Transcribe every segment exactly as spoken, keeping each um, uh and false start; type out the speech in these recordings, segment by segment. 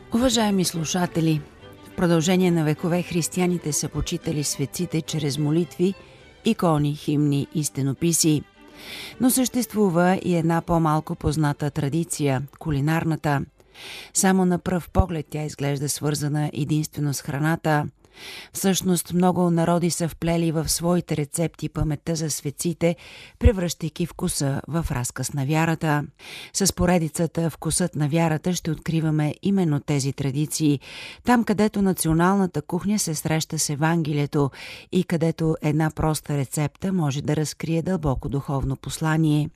Уважаеми слушатели, в продължение на векове християните са почитали светците чрез молитви, икони, химни и стенописи. Но съществува и една по-малко позната традиция – кулинарната. Само на пръв поглед тя изглежда свързана единствено с храната. Всъщност много народи са вплели в своите рецепти паметта за светците, превръщайки вкуса в разказ на вярата. С поредицата «Вкусът на вярата» ще откриваме именно тези традиции, там където националната кухня се среща с Евангелието и където една проста рецепта може да разкрие дълбоко духовно послание.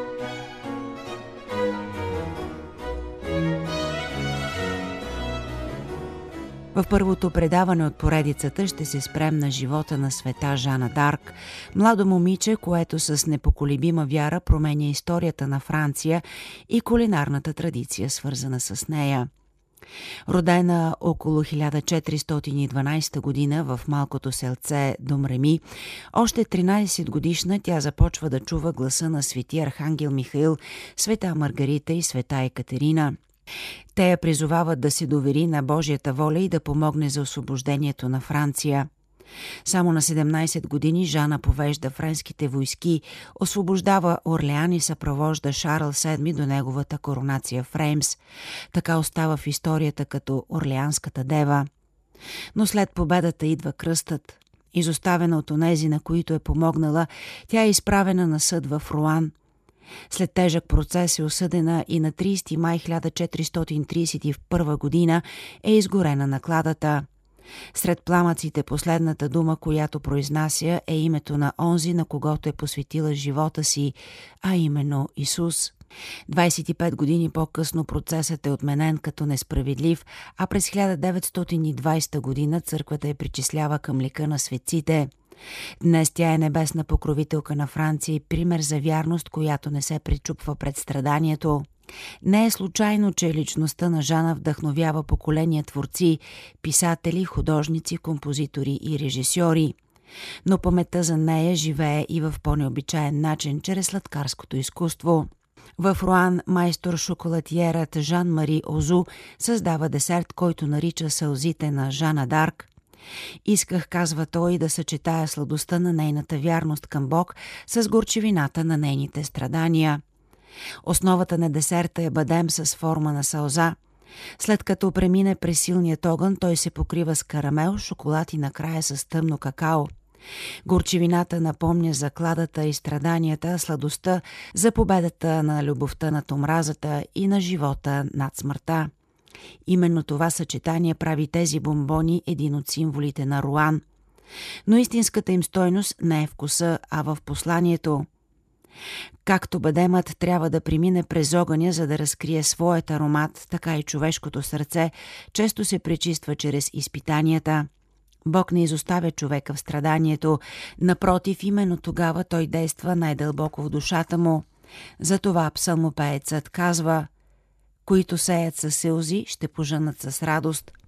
В първото предаване от поредицата ще се спрем на живота на света Жана Дарк, младо момиче, което с непоколебима вяра променя историята на Франция и кулинарната традиция, свързана с нея. Родена около хиляда четиристотин и дванадесета година в малкото селце Домреми, още тринадесет годишна тя започва да чува гласа на свети Архангел Михаил, света Маргарита и света Екатерина. Те я призовават да се довери на Божията воля и да помогне за освобождението на Франция. Само на седемнадесет години Жана повежда френските войски, освобождава Орлеан и съпровожда Шарл седми до неговата коронация в Реймс. Така остава в историята като Орлеанската дева. Но след победата идва кръстът. Изоставена от онези, на които е помогнала, тя е изправена на съд в Руан. След тежък процес е осъдена и на тридесети май хиляда четиристотин тридесет и първа година е изгорена накладата. Сред пламъците последната дума, която произнася, е името на онзи, на когото е посветила живота си, а именно Исус. двадесет и пет години по-късно процесът е отменен като несправедлив, а през хиляда деветстотин и двадесета година църквата я причислява към лика на светците. Днес тя е небесна покровителка на Франция и пример за вярност, която не се пречупва пред страданието. Не е случайно, че личността на Жана вдъхновява поколения творци, писатели, художници, композитори и режисьори. Но паметта за нея живее и в по-необичаен начин, чрез сладкарското изкуство. В Руан майстор шоколатиерът Жан-Мари Озу създава десерт, който нарича сълзите на Жана Дарк. Исках, казва той, да съчетая сладостта на нейната вярност към Бог с горчивината на нейните страдания. Основата на десерта е бадем с форма на сълза. След като премине през силният огън, той се покрива с карамел, шоколад и накрая с тъмно какао. Горчивината напомня за кладата и страданията, а сладостта за победата на любовта над омразата и на живота над смъртта. Именно това съчетание прави тези бомбони един от символите на Руан. Но истинската им стойност не е вкуса, а в посланието. Както бадемът трябва да премине през огъня, за да разкрие своят аромат, така и човешкото сърце често се пречиства чрез изпитанията. Бог не изоставя човека в страданието. Напротив, именно тогава той действа най-дълбоко в душата му. Затова псалмопеецът казва: които сеят със сълзи, ще пожънат с радост.